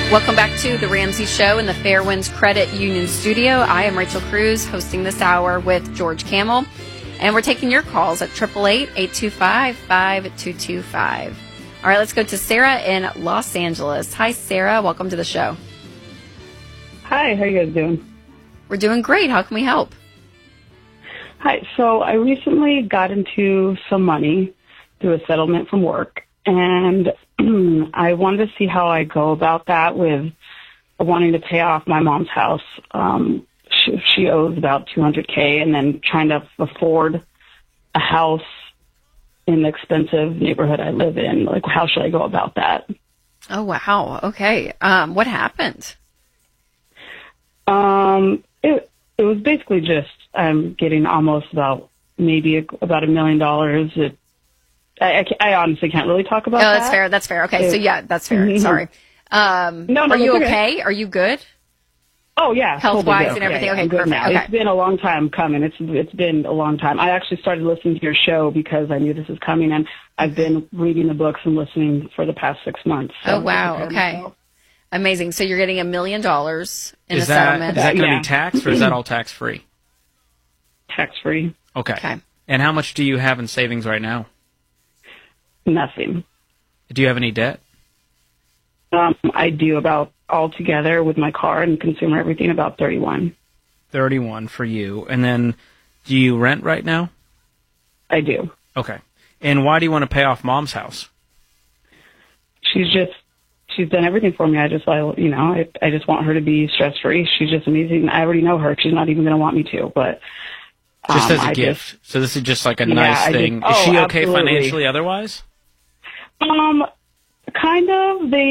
Welcome back to The Ramsey Show in the Fairwinds Credit Union studio. I am Rachel Cruz, hosting this hour with George Camel. And we're taking your calls at 888-825-5225. All right, let's go to Sarah in Los Angeles. Hi, Sarah. Welcome to the show. Hi, how are you guys doing? We're doing great. How can we help? Hi, so I recently got into some money through a settlement from work, and I wanted to see how I go about that with wanting to pay off my mom's house. She owes about $200K, and then trying to afford a house in the expensive neighborhood I live in. Like, how should I go about that? Oh, wow. Okay. What happened? It was basically just I'm getting almost about $1 million. I honestly can't really talk about that. Oh, that's fair. That's fair. Okay, so yeah, that's fair. Mm-hmm. Sorry. No, are you okay? Are you good? Oh, yeah. Health-wise and everything? Yeah, okay, perfect. Okay. It's been a long time coming. It's been a long time. I actually started listening to your show because I knew this was coming, and I've been reading the books and listening for the past 6 months. So wow. Okay. Amazing. So you're getting $1 million in a settlement. Is that going to be taxed, or is that all tax-free? Tax-free. Okay. And how much do you have in savings right now? Nothing. Do you have any debt? I do about altogether with my car and consumer everything about 31. 31 for you. And then do you rent right now? I do. Okay. And why do you want to pay off Mom's house? She's done everything for me. I just want her to be stress free. She's just amazing. I already know her. She's not even going to want me to, but just as a gift. So this is just like a nice thing. Is she okay absolutely. financially otherwise? Kind of.